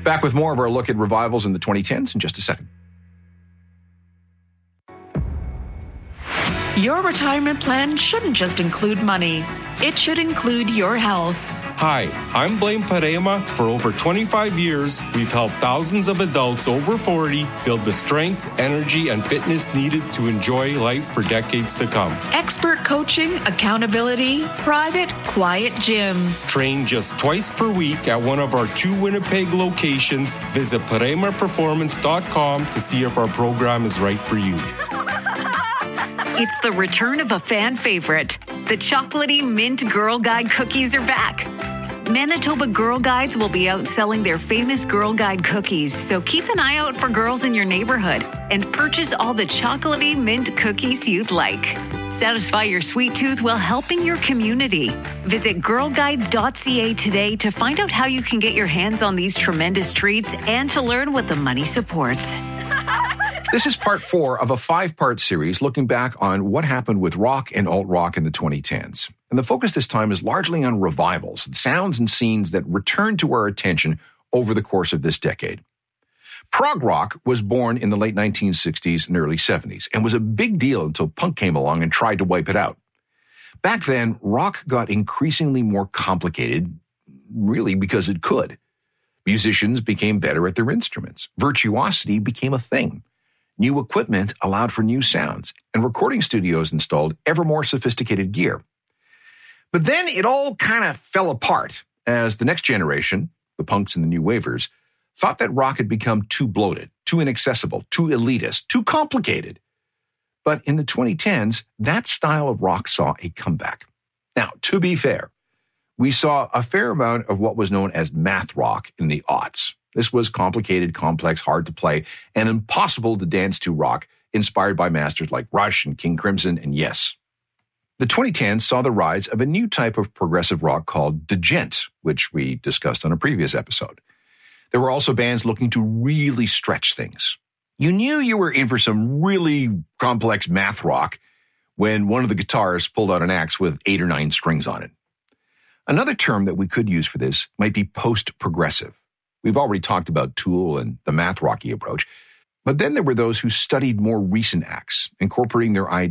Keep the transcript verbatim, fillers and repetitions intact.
Back with more of our look at revivals in the twenty tens in just a second. Your retirement plan shouldn't just include money. It should include your health. Hi, I'm Blaine Parema. For over twenty-five years, we've helped thousands of adults over forty build the strength, energy, and fitness needed to enjoy life for decades to come. Expert coaching, accountability, private, quiet gyms. Train just twice per week at one of our two Winnipeg locations. Visit parema performance dot com to see if our program is right for you. It's the return of a fan favorite. The chocolatey mint Girl Guide cookies are back. Manitoba Girl Guides will be out selling their famous Girl Guide cookies, so keep an eye out for girls in your neighborhood and purchase all the chocolatey mint cookies you'd like. Satisfy your sweet tooth while helping your community. Visit girl guides dot c a today to find out how you can get your hands on these tremendous treats and to learn what the money supports. This is part four of a five-part series looking back on what happened with rock and alt-rock in the twenty tens. And the focus this time is largely on revivals, sounds and scenes that returned to our attention over the course of this decade. Prog rock was born in the late nineteen sixties and early seventies and was a big deal until punk came along and tried to wipe it out. Back then, rock got increasingly more complicated, really because it could. Musicians became better at their instruments. Virtuosity became a thing. New equipment allowed for new sounds, and recording studios installed ever more sophisticated gear. But then it all kind of fell apart as the next generation, the punks and the new wavers, thought that rock had become too bloated, too inaccessible, too elitist, too complicated. But in the twenty tens, that style of rock saw a comeback. Now, to be fair, we saw a fair amount of what was known as math rock in the aughts. This was complicated, complex, hard to play, and impossible to dance to rock, inspired by masters like Rush and King Crimson and Yes. The twenty tens saw the rise of a new type of progressive rock called djent, which we discussed on a previous episode. There were also bands looking to really stretch things. You knew you were in for some really complex math rock when one of the guitarists pulled out an axe with eight or nine strings on it. Another term that we could use for this might be post-progressive. We've already talked about Tool and the math rocky approach, but then there were those who studied more recent acts, incorporating their ideas